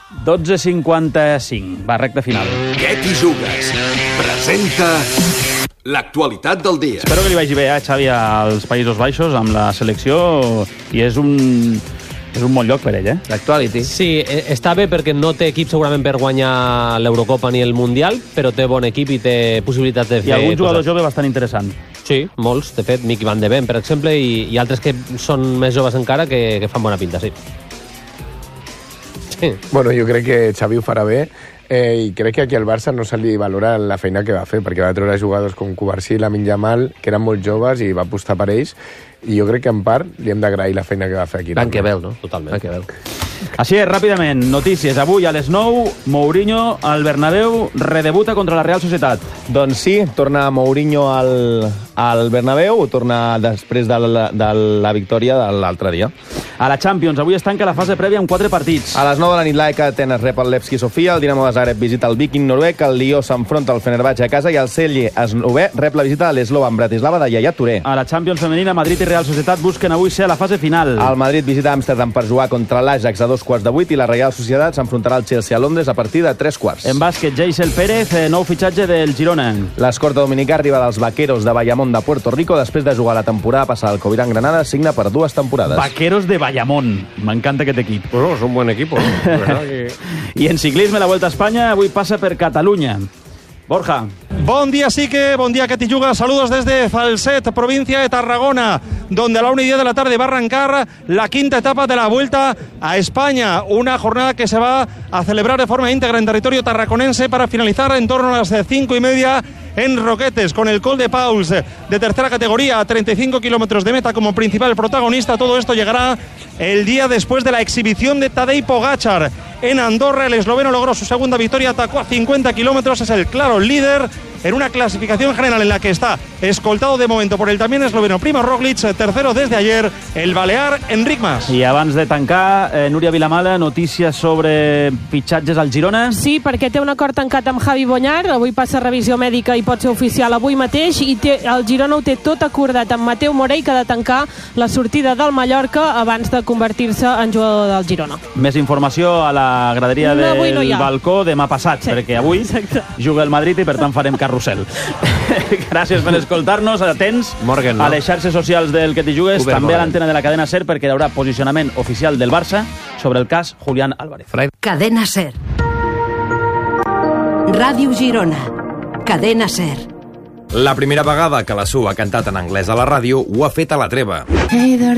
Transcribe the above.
12:55. Va, recta final. Què t'hi jugues? Presenta l'actualitat del dia. Espero que li vagi bé a Xavi als Països Baixos amb la selecció i és un bon lloc per ell, L'actuality. Sí, està bé perquè no té equip segurament per guanyar l'Eurocopa ni el Mundial, però té bon equip i té possibilitats de fer... I algun jugador jove bastant interessant. Sí, molts, de fet, Miqui Van de Ven, per exemple, i altres que són més joves encara que fan bona pinta, sí. Bueno, jo crec que Xavi ho farà bé i crec que aquí al Barça no se li valora la feina que va fer, perquè va treure jugadors com Cubarsí, Lamine Yamal, que eren molt joves i va apostar per ells, i jo crec que en part li hem d'agrair la feina que va fer aquí. Banquebel, no? Totalment. Banquebel. Així és, ràpidament, notícies. Avui a les 9, Mourinho al Bernabéu redebuta contra la Real Societat. Doncs sí, torna Mourinho al Bernabéu, torna després de la victòria de l'altre dia. A la Champions, avui es tanca la fase prèvia amb 4 partits. A les 9 de la nit, l'AEK Atenes rep el Levski Sofia, el Dinamo de Zagreb visita el Viking noruec, el Lió s'enfronta al Fenerbahçe a casa i el Celje eslovè rep la visita a l'Eslovan Bratislava de Yaya Touré. A la Champions femenina, Madrid i Real Societat busquen avui ser a la fase final. El Madrid visita Amsterdam per jugar contra l'Ajax a 7:15 i la Real Societat s'enfrontarà al Chelsea a Londres a partir de 3:15. En bàsquet, Geisel Pérez, nou fitxatge del Girona. L'escorta dominicà arriba dels Vaqueros de Bayamón de Puerto Rico després de jugar la temporada passada al Covirán Granada, signa per 2 temporades. Vaqueros de Bayamón. M'encanta aquest equip. Bueno, és un bon equip. I en ciclisme, la Vuelta a España avui passa per Catalunya. Borja. Bon día, Sique, bon día, Katy Yuga. Saludos desde Falset, provincia de Tarragona, donde a la 1:10 de la tarde va a arrancar la quinta etapa de la Vuelta a España. Una jornada que se va a celebrar de forma íntegra en territorio tarraconense para finalizar en torno a las 5:30 en Roquetes, con el Col de Pauls de tercera categoría a 35 kilómetros de meta como principal protagonista. Todo esto llegará el día después de la exhibición de Tadej Pogačar en Andorra. El esloveno logró su segunda victoria, atacó a 50 kilómetros, es el claro líder en una clasificación general en la que está escoltado de momento por el también esloveno Primož Roglič, tercero desde ayer el balear Enric Mas. I abans de tancar, Núria Vilamala, notícies sobre fitxatges al Girona. Sí, perquè té un acord tancat amb Javi Bonyar, avui passa revisió mèdica i pot ser oficial avui mateix, i el Girona ho té tot acordat amb Mateu Morey, que ha de tancar la sortida del Mallorca abans de convertir-se en jugador del Girona. Més informació a la graderia del balcó demà passat, perquè avui juga el Madrid i per tant farem carrusel. Gràcies per escoltar-nos, atents Morgan, no? A les xarxes socials del Que t'hi jugues, també a l'antena de la cadena SER, perquè hi haurà posicionament oficial del Barça sobre el cas Julián Álvarez. Cadena SER. Ràdio Girona. Cadena SER. La primera vegada que la Su ha cantat en anglès a la ràdio ho ha fet a la Treva.